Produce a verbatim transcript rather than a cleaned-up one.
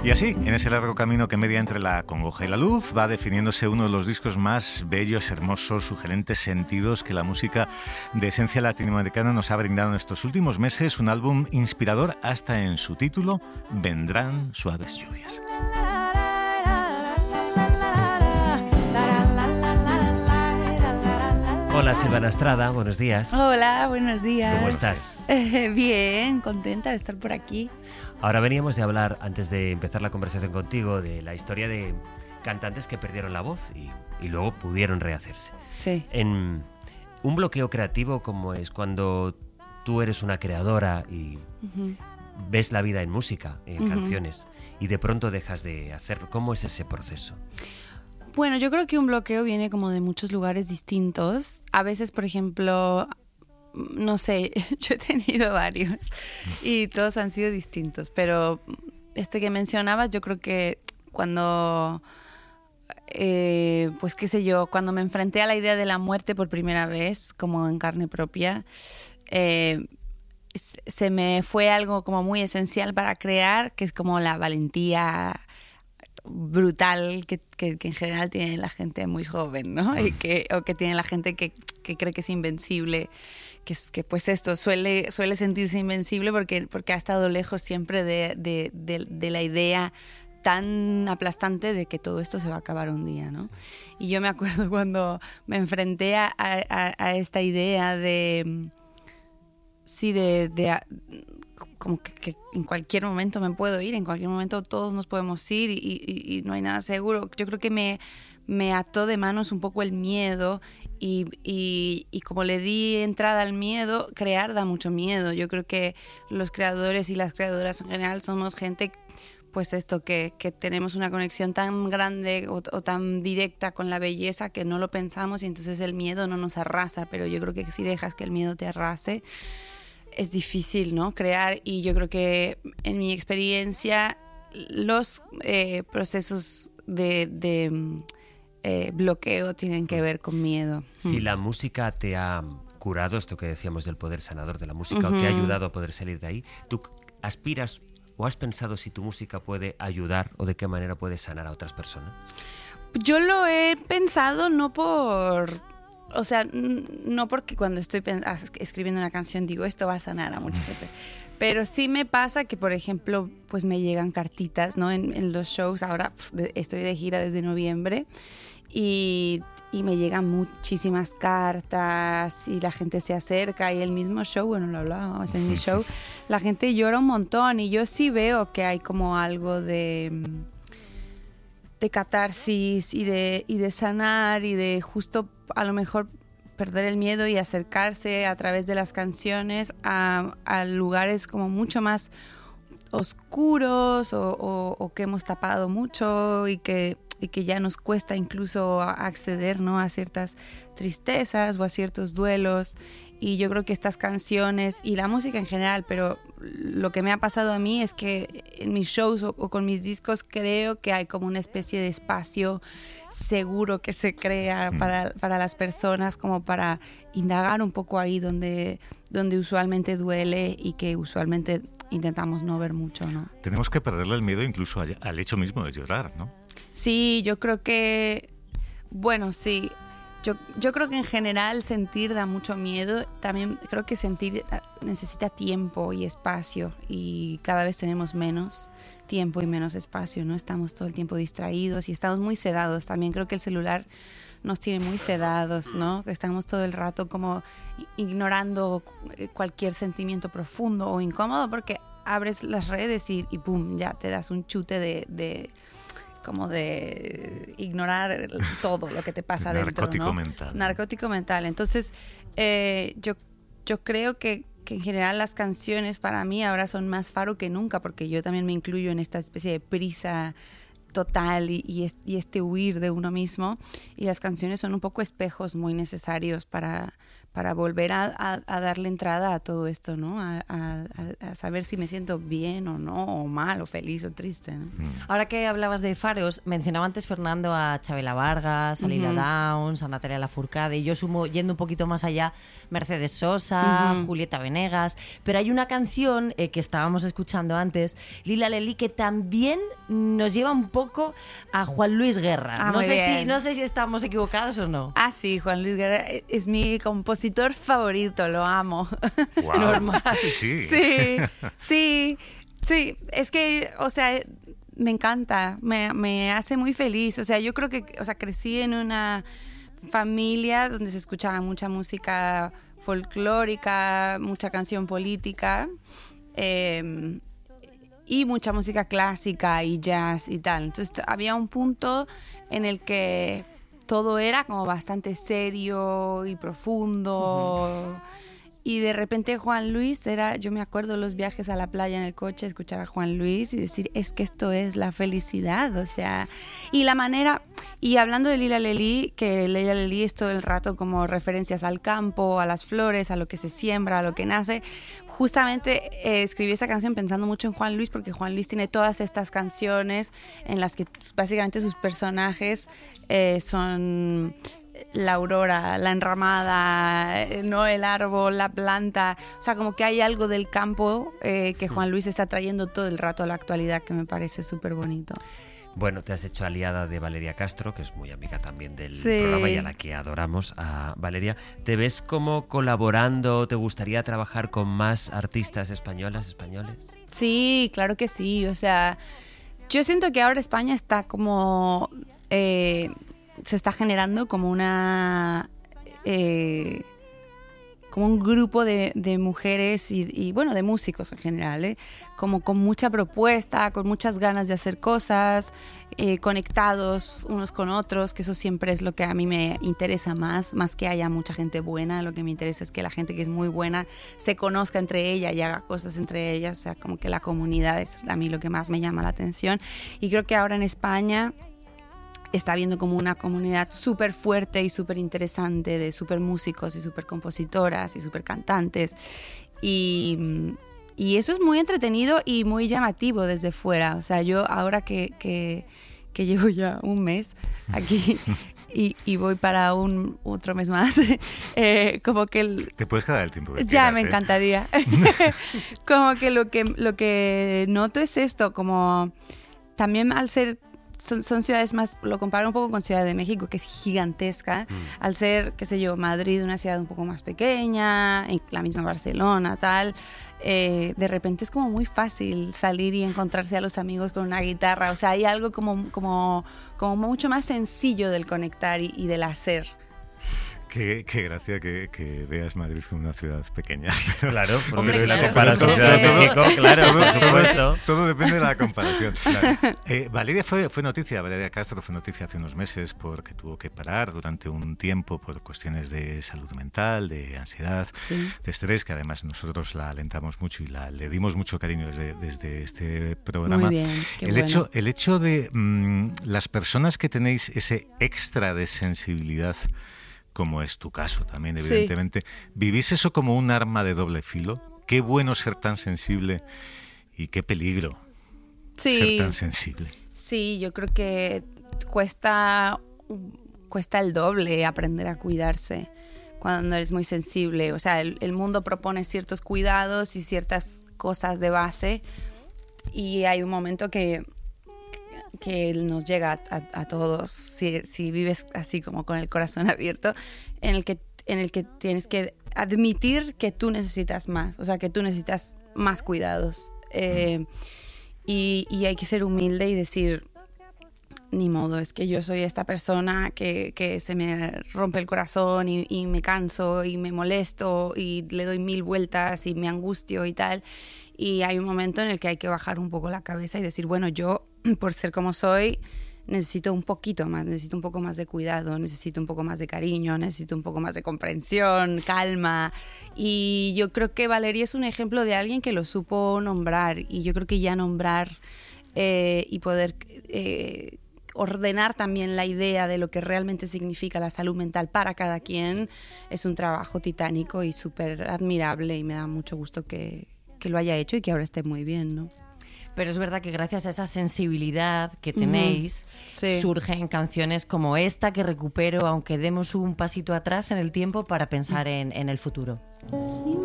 Y así, en ese largo camino que media entre la congoja y la luz, va definiéndose uno de los discos más bellos, hermosos, sugerentes, sentidos que la música de esencia latinoamericana nos ha brindado en estos últimos meses. Un álbum inspirador hasta en su título, Vendrán suaves lluvias. Hola, Silvana Estrada, buenos días. Hola, buenos días. ¿Cómo estás? Eh, bien, contenta de estar por aquí. Ahora veníamos de hablar, antes de empezar la conversación contigo, de la historia de cantantes que perdieron la voz y, y luego pudieron rehacerse. Sí. En un bloqueo creativo como es cuando tú eres una creadora y uh-huh. ves la vida en música, en uh-huh. canciones, y de pronto dejas de hacerlo. ¿Cómo es ese proceso? Bueno, yo creo que un bloqueo viene como de muchos lugares distintos. A veces, por ejemplo, no sé, yo he tenido varios y todos han sido distintos, pero este que mencionabas, yo creo que cuando, eh, pues qué sé yo, cuando me enfrenté a la idea de la muerte por primera vez, como en carne propia, eh, se me fue algo como muy esencial para crear, que es como la valentía brutal que, que, que en general tiene la gente muy joven, ¿no? Y que, o que tiene la gente que, que cree que es invencible, que, que pues esto suele, suele sentirse invencible porque, porque ha estado lejos siempre de, de, de, de la idea tan aplastante de que todo esto se va a acabar un día, ¿no? Y yo me acuerdo cuando me enfrenté a, a, a esta idea de... Sí, de... de como que, que en cualquier momento me puedo ir, en cualquier momento todos nos podemos ir y, y, y no hay nada seguro. Yo creo que me, me ató de manos un poco el miedo y, y, y como le di entrada al miedo, crear da mucho miedo. Yo creo que los creadores y las creadoras en general somos gente, pues esto, que, que tenemos una conexión tan grande o, o tan directa con la belleza que no lo pensamos y entonces el miedo no nos arrasa, pero yo creo que si dejas que el miedo te arrase, es difícil, ¿no? Crear, y yo creo que en mi experiencia los eh, procesos de, de eh, bloqueo tienen que ver con miedo. Si mm. la música te ha curado, esto que decíamos del poder sanador de la música, uh-huh. o te ha ayudado a poder salir de ahí, ¿tú aspiras o has pensado si tu música puede ayudar o de qué manera puede sanar a otras personas? Yo lo he pensado no por... O sea, no porque cuando estoy escribiendo una canción digo esto va a sanar a mucha gente, pero sí me pasa que, por ejemplo, pues me llegan cartitas, ¿no? En, en los shows. Ahora pf, estoy de gira desde noviembre y, y me llegan muchísimas cartas y la gente se acerca y el mismo show, bueno, lo hablábamos en mi show, la gente llora un montón y yo sí veo que hay como algo de... de catarsis y de, y de sanar y de justo a lo mejor perder el miedo y acercarse a través de las canciones a, a lugares como mucho más oscuros o, o, o que hemos tapado mucho y que, y que ya nos cuesta incluso acceder, ¿no? a ciertas tristezas o a ciertos duelos. Y yo creo que estas canciones y la música en general, pero lo que me ha pasado a mí es que en mis shows o, o con mis discos creo que hay como una especie de espacio seguro que se crea mm. para, para las personas, como para indagar un poco ahí donde, donde usualmente duele y que usualmente intentamos no ver mucho, ¿no? Tenemos que perderle el miedo incluso al, al hecho mismo de llorar, ¿no? Sí, yo creo que, bueno, sí. Yo, yo creo que en general sentir da mucho miedo. También creo que sentir necesita tiempo y espacio y cada vez tenemos menos tiempo y menos espacio, ¿no? Estamos todo el tiempo distraídos y estamos muy sedados. También creo que el celular nos tiene muy sedados, ¿no? Estamos todo el rato como ignorando cualquier sentimiento profundo o incómodo porque abres las redes y, y pum, ya te das un chute de... de como de ignorar todo lo que te pasa dentro, Narcótico ¿no? mental. Narcótico mental. Entonces, eh, yo, yo creo que, que en general las canciones para mí ahora son más faro que nunca, porque yo también me incluyo en esta especie de prisa total y, y, es, y este huir de uno mismo. Y las canciones son un poco espejos muy necesarios para, para volver a, a, a darle entrada a todo esto, ¿no? A, a, a saber si me siento bien o no, o mal, o feliz o triste, ¿no? Mm. Ahora que hablabas de faros, mencionaba antes Fernando a Chabela Vargas, a Lila uh-huh. Downs, a Natalia Lafourcade, y yo sumo, yendo un poquito más allá, Mercedes Sosa, uh-huh. Julieta Venegas, pero hay una canción eh, que estábamos escuchando antes, Lila Lelí, que también nos lleva un poco a Juan Luis Guerra. Ah, no, sé bien. si, no sé si estamos equivocados o no. Ah, sí, Juan Luis Guerra es mi compositor favorito, lo amo. Wow. Normal. Sí. Sí, sí, sí. Es que, o sea, me encanta, me, me hace muy feliz. O sea, yo creo que, o sea, crecí en una familia donde se escuchaba mucha música folclórica, mucha canción política, eh, y mucha música clásica y jazz y tal. Entonces había un punto en el que todo era como bastante serio y profundo. Uh-huh. Y de repente Juan Luis era, yo me acuerdo los viajes a la playa en el coche, escuchar a Juan Luis y decir, es que esto es la felicidad, o sea, y la manera, y hablando de Lila Lelí, que Lila Lelí es todo el rato como referencias al campo, a las flores, a lo que se siembra, a lo que nace. Justamente eh, escribí esa canción pensando mucho en Juan Luis, porque Juan Luis tiene todas estas canciones en las que básicamente sus personajes eh, son la aurora, la enramada, no, el árbol, la planta. O sea, como que hay algo del campo eh, que Juan Luis está trayendo todo el rato a la actualidad, que me parece súper bonito. Bueno, te has hecho aliada de Valeria Castro, que es muy amiga también del sí. programa y a la que adoramos, a Valeria. ¿Te ves como colaborando? ¿Te gustaría trabajar con más artistas españolas, españoles? Sí, claro que sí. O sea, yo siento que ahora España está como... Eh, se está generando como una... Eh, como un grupo de, de mujeres y, y, bueno, de músicos en general, ¿eh? Como con mucha propuesta, con muchas ganas de hacer cosas, eh, conectados unos con otros, que eso siempre es lo que a mí me interesa más, más que haya mucha gente buena. Lo que me interesa es que la gente que es muy buena se conozca entre ella y haga cosas entre ellas. O sea, como que la comunidad es a mí lo que más me llama la atención. Y creo que ahora en España está habiendo como una comunidad súper fuerte y súper interesante de súper músicos y súper compositoras y súper cantantes. Y, y eso es muy entretenido y muy llamativo desde fuera. O sea, yo ahora que, que, que llevo ya un mes aquí y, y voy para un otro mes más, eh, como que... El, Te puedes quedar el tiempo que Ya, quieras, me ¿eh? encantaría. Como que lo que lo que noto es esto, como también al ser... Son, son ciudades más, lo comparo un poco con Ciudad de México, que es gigantesca, mm. al ser, qué sé yo, Madrid, una ciudad un poco más pequeña, la misma Barcelona, tal, eh, de repente es como muy fácil salir y encontrarse a los amigos con una guitarra. O sea, hay algo como, como, como mucho más sencillo del conectar y, y del hacer. Qué, qué gracia que, que veas Madrid como una ciudad pequeña. Claro, porque Hombre, si claro, la comparas con porque- Ciudad de México, claro, todo, por todo- supuesto. todo depende de la comparación. Claro. Eh, Valeria fue, fue noticia, Valeria Castro fue noticia hace unos meses porque tuvo que parar durante un tiempo por cuestiones de salud mental, de ansiedad, Sí. de estrés, que además nosotros la alentamos mucho y la, le dimos mucho cariño desde, desde este programa. Muy bien, qué el, bueno. hecho, el hecho de mm, las personas que tenéis ese extra de sensibilidad, como es tu caso también, evidentemente, sí. ¿Vivís eso como un arma de doble filo? Qué bueno ser tan sensible y qué peligro Sí. ser tan sensible. Sí, yo creo que cuesta, cuesta el doble aprender a cuidarse cuando eres muy sensible. O sea, el, el mundo propone ciertos cuidados y ciertas cosas de base y hay un momento que, que nos llega a, a, a todos, si, si vives así como con el corazón abierto, en el que, en el que tienes que admitir que tú necesitas más, o sea, que tú necesitas más cuidados. Eh, y, y hay que ser humilde y decir, ni modo, es que yo soy esta persona que, que se me rompe el corazón y, y me canso y me molesto y le doy mil vueltas y me angustio y tal. Y hay un momento en el que hay que bajar un poco la cabeza y decir, bueno, yo, por ser como soy, necesito un poquito más, necesito un poco más de cuidado, necesito un poco más de cariño, necesito un poco más de comprensión, calma. Y yo creo que Valeria es un ejemplo de alguien que lo supo nombrar. Y yo creo que ya nombrar eh, y poder... Eh, ordenar también la idea de lo que realmente significa la salud mental para cada quien es un trabajo titánico y súper admirable, y me da mucho gusto que, que lo haya hecho y que ahora esté muy bien, ¿no? Pero es verdad que gracias a esa sensibilidad que tenéis, uh-huh. sí. surgen canciones como esta que recupero, aunque demos un pasito atrás en el tiempo para pensar en, en el futuro. Sí.